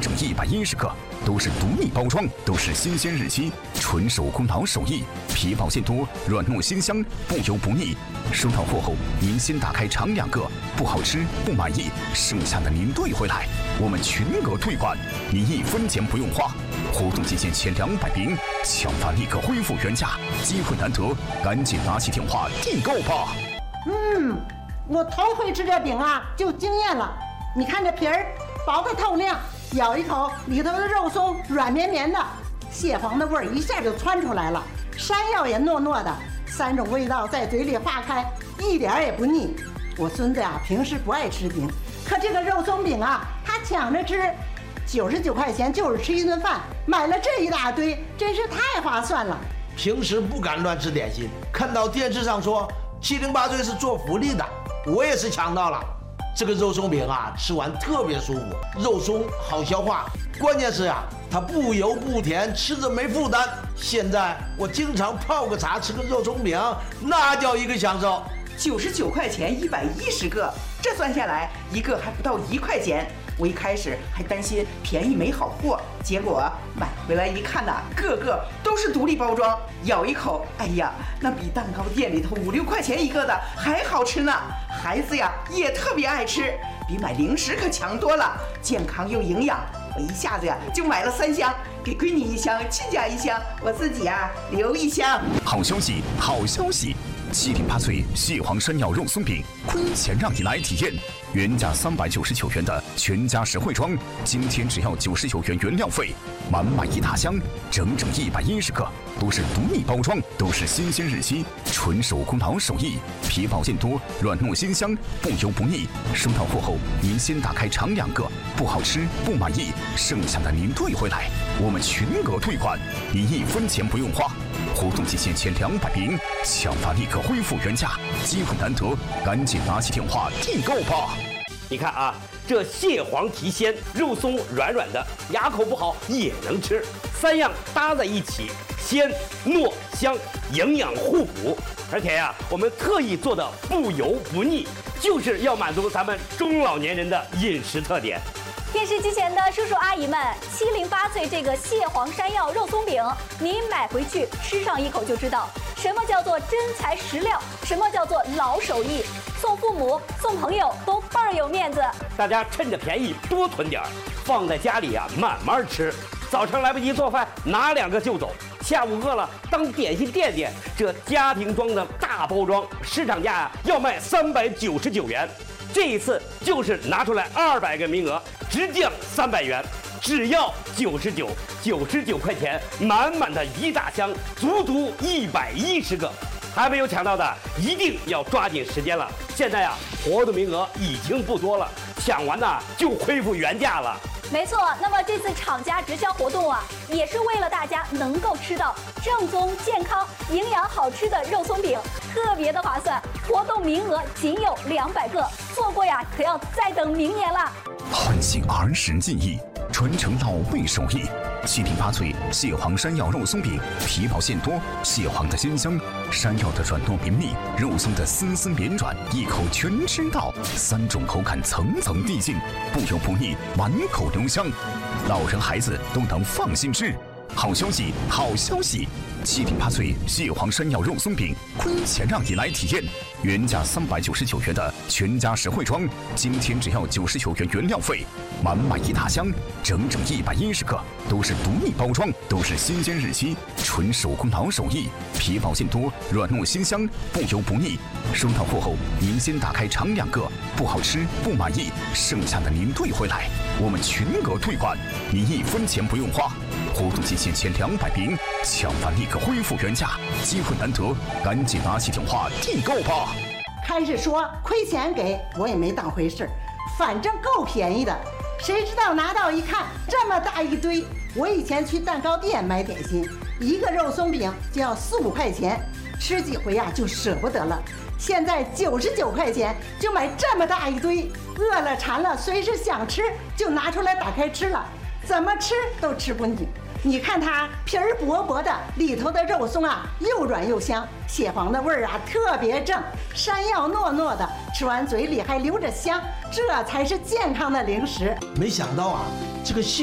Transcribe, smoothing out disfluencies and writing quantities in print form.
整110克，都是独立包装，都是新鲜日期，纯手工劳手艺，皮薄馅多，软糯鲜香，不油不腻。收到货后，您先打开尝2个，不好吃不满意，剩下的您兑回来，我们全额退款，您1分钱不用花。活动期间前200名抢发立刻恢复原价，机会难得，赶紧拿起电话订购吧。 我头回吃这饼啊，就惊艳了。你看这皮儿薄的透亮，咬一口里头的肉松软绵绵的，蟹黄的味儿一下就窜出来了，山药也糯糯的，3种味道在嘴里化开，一点也不腻。我孙子呀，平时不爱吃饼，可这个肉松饼啊，他抢着吃，99块钱就是吃一顿饭，买了这一大堆，真是太划算了。 平时不敢乱吃点心，看到电视上说708岁是做福利的，我也是抢到了。这个肉松饼啊，吃完特别舒服，肉松好消化，关键是啊，它不油不甜，吃着没负担。现在我经常泡个茶，吃个肉松饼，那叫一个享受。 99块钱110个，这算下来一个还不到1块钱。我一开始还担心便宜没好货，结果买回来一看呐，个个都是独立包装，咬一口，哎呀，那比蛋糕店里头5、6块钱一个的还好吃呢。孩子呀也特别爱吃，比买零食可强多了，健康又营养。我一下子呀就买了3箱，给闺女1箱，亲家1箱，我自己呀留1箱。 好消息，好消息！708岁蟹黄山药肉松饼，亏钱让你来体验。原价399元的全家实惠装，今天只要99元原料费，满满一大箱，整整110个，都是独立包装，都是新鲜日期，纯手工劳手艺，皮薄馅多，软糯鲜香，不油不腻。收到货后，您先打开尝2个，不好吃不满意，剩下的您兑回来，我们全额退款，您1分钱不用花。活动期间前200名抢发立刻恢复原价，机会难得，赶紧拿起电话订购吧。 你看啊，这蟹黄提鲜，肉松软软的，牙口不好也能吃，3样搭在一起，鲜、糯、香，营养互补。而且呀，我们特意做的不油不腻，就是要满足咱们中老年人的饮食特点。 电视机前的叔叔阿姨们，708岁这个蟹黄山药肉松饼，您买回去吃上一口就知道，什么叫做真材实料，什么叫做老手艺，送父母送朋友都倍儿有面子。 大家趁着便宜多囤点儿，放在家里啊慢慢吃。早上来不及做饭，拿2个就走；下午饿了当点心垫垫。这家庭装的大包装，市场价要卖399元。这一次就是拿出来200个名额，直降300元，只要99块钱，满满的一大箱，足足110个。还没有抢到的，一定要抓紧时间了。现在啊，活动名额已经不多了，抢完呢就恢复原价了。 没错，那么这次厂家直销活动啊，也是为了大家能够吃到正宗、健康、营养好吃的肉松饼，特别的划算。活动名额仅有200个，错过呀，可要再等明年了。 唤醒儿时记忆，传承老味手艺。708岁蟹黄山药肉松饼，皮薄馅多，蟹黄的鲜香，山药的软糯绵密，肉松的丝丝绵软，一口全吃到，3种口感层层递进，不油不腻，满口留香，老人孩子都能放心吃。好消息，好消息！708岁蟹黄山药肉松饼，亏钱让你来体验。原价399元的全家实惠装，今天只要99元原料费，满满一大箱，整整110个，都是独立包装，都是新鲜日期，纯手工劳手艺，皮薄馅多，软糯鲜香，不油不腻。收到货后，您先打开尝2个，不好吃不满意，剩下的您兑回来，我们全额退款，您1分钱不用花。活动期间前200名抢发立刻恢复原价，机会难得，赶紧拿起电话订购吧。 开始说亏钱给我也没当回事，反正够便宜的。谁知道拿到一看这么大一堆，我以前去蛋糕店买点心，一个肉松饼就要4、5块钱，吃几回呀就舍不得了。现在99块钱就买这么大一堆，饿了馋了随时想吃就拿出来打开吃了，怎么吃都吃不腻。你看它皮儿薄薄的，里头的肉松啊又软又香，蟹黄的味儿啊特别正，山药糯糯的，吃完嘴里还留着香，这才是健康的零食。 没想到啊，这个蟹